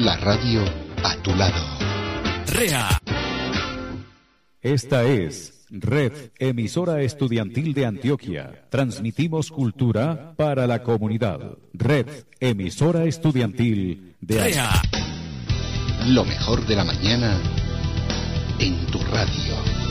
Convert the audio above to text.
La radio a tu lado. REA. Esta es Red Emisora Estudiantil de Antioquia. Transmitimos cultura para la comunidad. Red Emisora Estudiantil de REA. Lo mejor de la mañana en tu radio.